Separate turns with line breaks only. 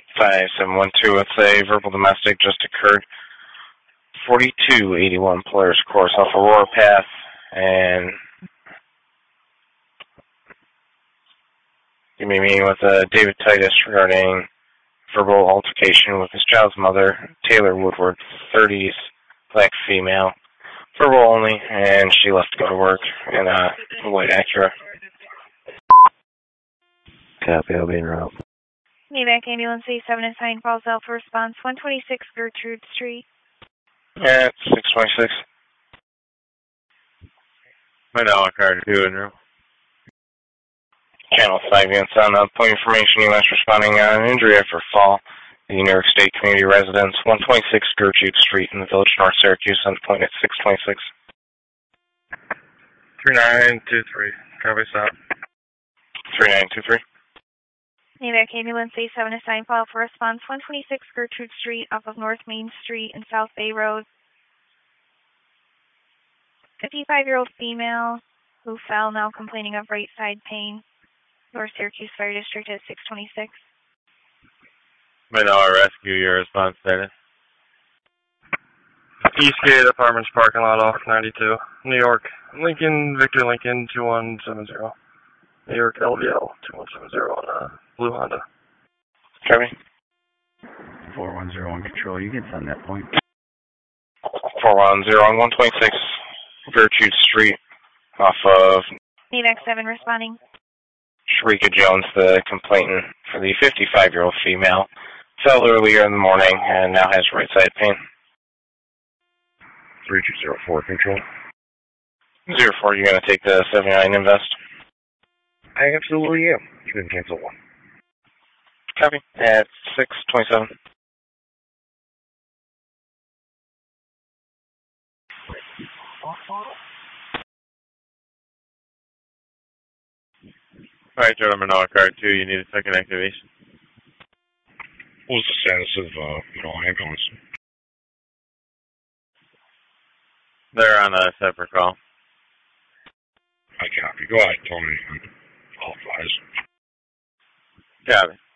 5712, it's a verbal domestic just occurred. 4281 Polaris course off Aurora Path, and you may be meeting with David Titus regarding verbal altercation with his child's mother, Taylor Woodward, 30s, black female, verbal only, and she left to go to work in a white Acura.
Copy, I'll be en route.
Maybach Ambulance A7 assigned Falls Alpha Response 126 Gertrude Street.
Yeah, it's 626.
My dollar card 2 en route.
Channel 5 units on point information, EMS responding on an injury after a fall. The New York State Community Residence, 126 Gertrude Street in the Village, North Syracuse, on point at 626.
3923. Copy, stop.
3923.
Maybach Ambulance A7 assigned Falls Alpha Response 126 Gertrude Street off of North Main Street and South Bay Road. 55-year-old female who fell, now complaining of right side pain. North Syracuse Fire District at 626.
My dollar rescue, your response status. Eastgate Apartments parking lot off 92. New York, Victor Lincoln 2170. New York LVL 2170 on a blue Honda.
Copy.
4101 Control, you can send that point.
410 on 126 Gertrude Street off of
Maybach 7 responding.
Sharika Jones, the complainant for the 55-year-old female, fell earlier in the morning and now has right side pain.
3204 Control.
04, you're going to take the 79 invest?
I absolutely am. You can cancel one.
Copy. At 627.
Alright, gentlemen, dollar card 2, you need a second activation.
What was the status of, ambulance?
They're on a separate call.
I copy. Go ahead, tell me. All fives.
Copy.